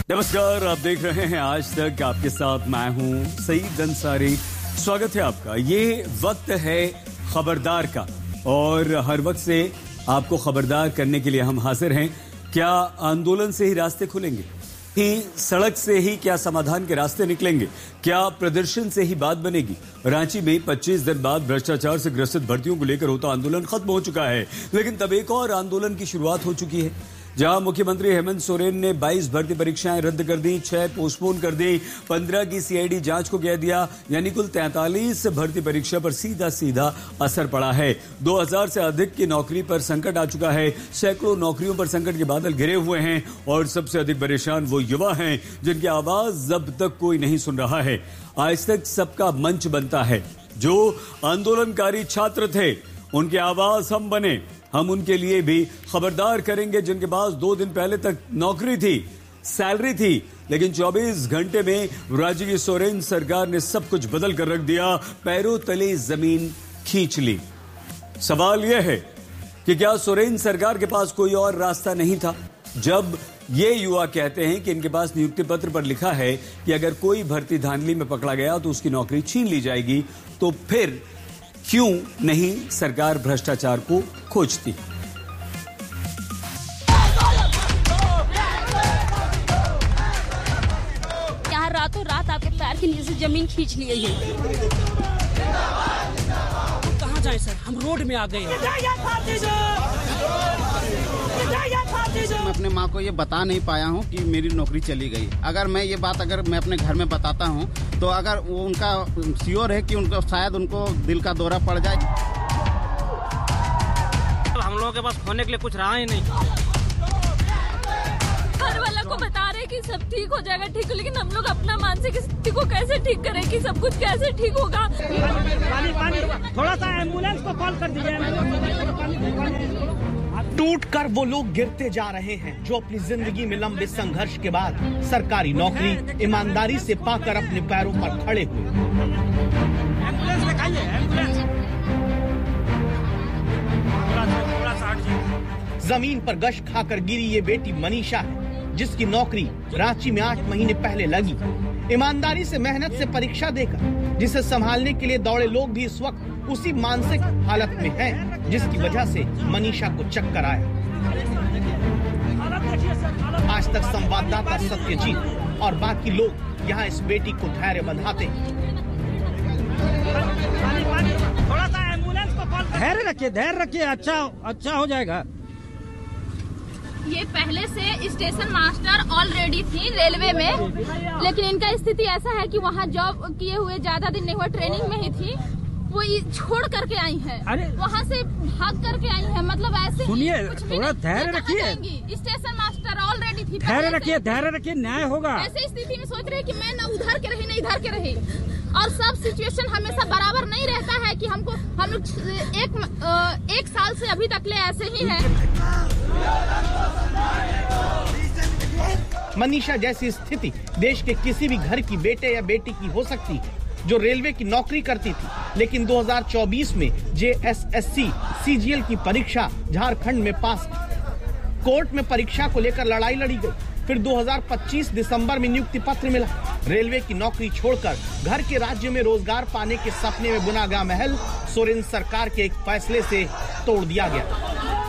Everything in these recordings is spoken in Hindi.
नमस्कार, आप देख रहे हैं आज तक। आपके साथ मैं हूं सईद अंसारी। स्वागत है आपका। ये वक्त है खबरदार का और हर वक्त से आपको खबरदार करने के लिए हम हाजिर हैं। क्या आंदोलन से ही रास्ते खुलेंगे? ही सड़क से ही क्या समाधान के रास्ते निकलेंगे? क्या प्रदर्शन से ही बात बनेगी? रांची में 25 दिन बाद भ्रष्टाचार से ग्रसित भर्तियों को लेकर होता आंदोलन खत्म हो चुका है, लेकिन तब एक और आंदोलन की शुरुआत हो चुकी है, जहां मुख्यमंत्री हेमंत सोरेन ने 22 भर्ती परीक्षाएं रद्द कर दी, 6 पोस्टपोन कर दी, 15 की सीआईडी जांच को कह दिया, यानी कुल 43 भर्ती परीक्षा पर सीधा सीधा असर पड़ा है। 2000 से अधिक की नौकरी पर संकट आ चुका है। सैकड़ों नौकरियों पर संकट के बादल घिरे हुए हैं और सबसे अधिक परेशान वो युवा हैं जिनकी आवाज अब तक कोई नहीं सुन रहा है। आज तक सबका मंच बनता है। जो आंदोलनकारी छात्र थे उनकी आवाज हम बने। हम उनके लिए भी खबरदार करेंगे जिनके पास 2 दिन पहले तक नौकरी थी, सैलरी थी, लेकिन 24 घंटे में राज्य की सोरेन सरकार ने सब कुछ बदल कर रख दिया, पैरों तले जमीन खींच ली। सवाल यह है कि क्या सोरेन सरकार के पास कोई और रास्ता नहीं था? जब ये युवा कहते हैं कि इनके पास नियुक्ति पत्र पर लिखा है कि अगर कोई भर्ती धांधली में पकड़ा गया तो उसकी नौकरी छीन ली जाएगी, तो फिर क्यों नहीं सरकार भ्रष्टाचार को खोजती? यहाँ रातों रात आपके पैर के नीचे से जमीन खींच ली गई है। कहाँ जाए सर, हम रोड में आ गए हैं। मैं अपने माँ को ये बता नहीं पाया हूँ कि मेरी नौकरी चली गई। अगर मैं ये बात मैं अपने घर में बताता हूँ तो अगर वो उनका श्योर है कि उनको शायद उनको दिल का दौरा पड़ जाए। हम लोगों के पास खोने के लिए कुछ रहा ही नहीं। घर वाला को बता रहे कि सब ठीक हो जाएगा, ठीक हो, लेकिन हम लोग अपना मानसिक स्थिति को कैसे ठीक करें कि सब कुछ कैसे ठीक होगा? पानी थोड़ा सा एम्बुलेंस को कॉल कर दीजिए। टूटकर वो लोग गिरते जा रहे हैं जो अपनी जिंदगी में लंबे संघर्ष के बाद सरकारी नौकरी ईमानदारी से पाकर अपने पैरों पर खड़े हुए। एम्बुलेंस दिखाइए, एम्बुलेंस। जमीन पर गश खाकर गिरी ये बेटी मनीषा है, जिसकी नौकरी रांची में 8 महीने पहले लगी। ईमानदारी से मेहनत से परीक्षा देकर जिसे संभालने के लिए दौड़े लोग भी इस वक्त उसी मानसिक हालत में हैं, जिसकी वजह से मनीषा को चक्कर आया। आज तक संवाददाता सत्यजीत और बाकी लोग यहाँ इस बेटी को धैर्य बंधाते हैं। थोड़ा सा एम्बुलेंस को कॉल। धैर्य रखिए, अच्छा हो जाएगा। ये पहले से स्टेशन मास्टर ऑलरेडी थी रेलवे में, लेकिन इनका स्थिति ऐसा है कि वहाँ जॉब किए हुए ज्यादा दिन नहीं हुआ, ट्रेनिंग में ही थी, वो छोड़ करके आई है, वहाँ से भाग करके आई है। मतलब ऐसे सुनिए, थोड़ा धैर्य रखिए। स्टेशन मास्टर ऑलरेडी थी। धैर्य रखिए, न्याय होगा। ऐसे स्थिति में सोच रहे कि मैं न उधर के रही न इधर के रही, और सब सिचुएशन हमेशा बराबर नहीं रहता है कि हम लोग एक साल से अभी तक ले ऐसे ही है। मनीषा जैसी स्थिति देश के किसी भी घर की बेटे या बेटी की हो सकती है, जो रेलवे की नौकरी करती थी, लेकिन 2024 में JSSC CGL की परीक्षा झारखंड में पास की। कोर्ट में परीक्षा को लेकर लड़ाई लड़ी गई। फिर 2025 दिसंबर में नियुक्ति पत्र मिला। रेलवे की नौकरी छोड़कर घर के राज्य में रोजगार पाने के सपने में बुना गया महल सोरेन सरकार के एक फैसले से तोड़ दिया गया।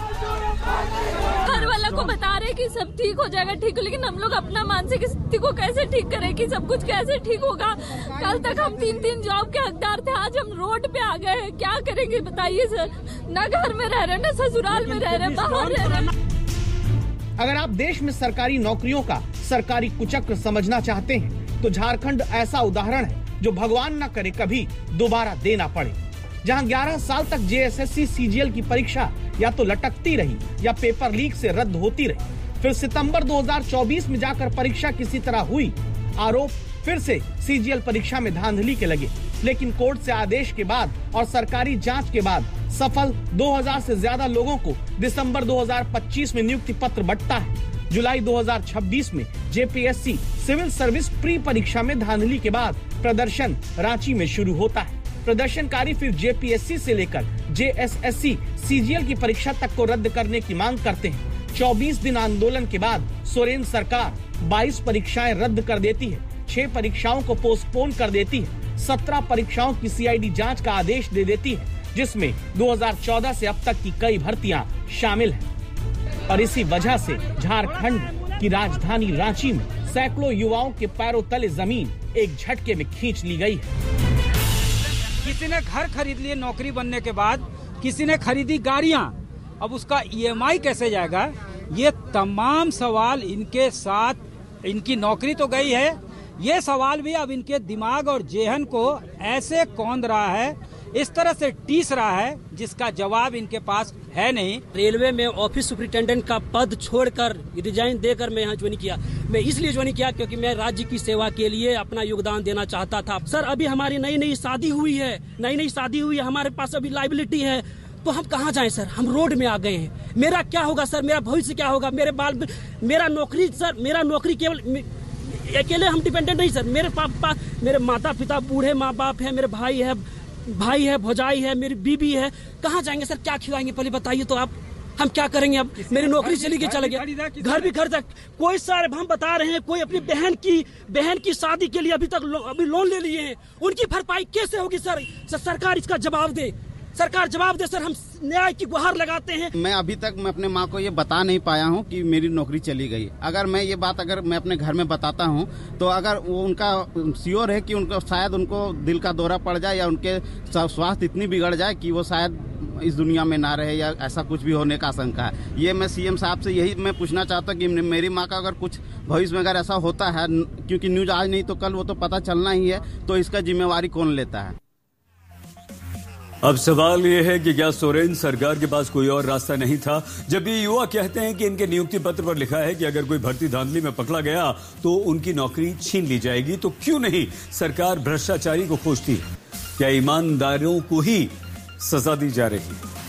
घर वाला को बता रहे कि सब ठीक हो जाएगा, ठीक हो, लेकिन हम लोग अपना मानसिक स्थिति को कैसे ठीक करें कि सब कुछ कैसे ठीक होगा? कल तक हम 3 जॉब के हकदार थे, आज हम रोड पे आ गए हैं। क्या करेंगे बताइए सर? न घर में रह रहे, न ससुराल में रह रहे, बाहर रह रहे। अगर आप देश में सरकारी नौकरियों का सरकारी कुचक्र समझना चाहते हैं तो झारखंड ऐसा उदाहरण है जो भगवान न करे कभी दोबारा देना पड़े, जहां 11 साल तक JSSC CGL की परीक्षा या तो लटकती रही या पेपर लीक से रद्द होती रही। फिर सितंबर 2024 में जाकर परीक्षा किसी तरह हुई। आरोप फिर से CGL परीक्षा में धांधली के लगे, लेकिन कोर्ट से आदेश के बाद और सरकारी जांच के बाद सफल 2000 से ज्यादा लोगों को दिसंबर 2025 में नियुक्ति पत्र बंटता है। जुलाई 2026 में JPSC सिविल सर्विस प्री परीक्षा में धांधली के बाद प्रदर्शन रांची में शुरू होता है। प्रदर्शनकारी फिर JPSC से लेकर JSSC CGL की परीक्षा तक को रद्द करने की मांग करते हैं। 24 दिन आंदोलन के बाद सोरेन सरकार 22 परीक्षाएं रद्द कर देती है, 6 परीक्षाओं को पोस्टपोन कर देती है, 17 परीक्षाओं की सीआईडी जांच का आदेश दे देती है, जिसमें 2014 से अब तक की कई भर्तियां शामिल हैं। और इसी वजह से झारखंड की राजधानी रांची में सैकड़ों युवाओं के पैरों तले जमीन एक झटके में खींच ली गई है। किसी ने घर खरीद लिए नौकरी बनने के बाद, किसी ने खरीदी गाड़ियां, अब उसका ईएमआई कैसे जाएगा? ये तमाम सवाल इनके साथ, इनकी नौकरी तो गई है, ये सवाल भी अब इनके दिमाग और जेहन को ऐसे कौंध रहा है, इस तरह से टीस रहा है जिसका जवाब इनके पास है नहीं। रेलवे में ऑफिस सुपरिटेंडेंट का पद छोड़कर रिजाइन देकर मैं यहाँ ज्वाइन किया। मैं इसलिए ज्वाइन किया क्योंकि मैं राज्य की सेवा के लिए अपना योगदान देना चाहता था। सर अभी हमारी नई शादी हुई है, हमारे पास अभी लाइबिलिटी है, तो हम कहाँ जाएं सर? हम रोड में आ गए हैं। मेरा क्या होगा सर? मेरा भविष्य क्या होगा? मेरा नौकरी सर, मेरा नौकरी केवल अकेले हम डिपेंडेंट नहीं सर। मेरे पापा, मेरे माता पिता, बूढ़े माँ बाप है, मेरे भाई है, भौजाई है, मेरी बीबी है। कहाँ जाएंगे सर? क्या खिलाएंगे? पहले बताइए तो आप। हम क्या करेंगे अब? मेरी नौकरी चली गई, चले गया, घर भी घर तक। कोई सर हम बता रहे हैं, कोई अपनी बहन की शादी के लिए अभी लोन ले लिए हैं, उनकी भरपाई कैसे होगी सर? सरकार इसका जवाब दे, सरकार जवाब दे सर। हम न्याय की गुहार लगाते हैं। मैं अभी तक मैं अपने माँ को ये बता नहीं पाया हूँ कि मेरी नौकरी चली गई। अगर मैं ये बात अगर मैं अपने घर में बताता हूँ तो अगर वो उनका श्योर है कि उनको शायद उनको दिल का दौरा पड़ जाए या उनके स्वास्थ्य इतनी बिगड़ जाए कि वो शायद इस दुनिया में ना रहे या ऐसा कुछ भी होने का आशंका है। ये मैं सीएम साहब से यही मैं पूछना चाहता हूँ कि मेरी माँ का अगर कुछ भविष्य में अगर ऐसा होता है, क्योंकि न्यूज आज नहीं तो कल वो तो पता चलना ही है, तो इसका जिम्मेवारी कौन लेता है? अब सवाल यह है कि क्या सोरेन सरकार के पास कोई और रास्ता नहीं था? जब ये युवा कहते हैं कि इनके नियुक्ति पत्र पर लिखा है कि अगर कोई भर्ती धांधली में पकड़ा गया तो उनकी नौकरी छीन ली जाएगी, तो क्यों नहीं सरकार भ्रष्टाचारी को खोजती है? क्या ईमानदारों को ही सजा दी जा रही है?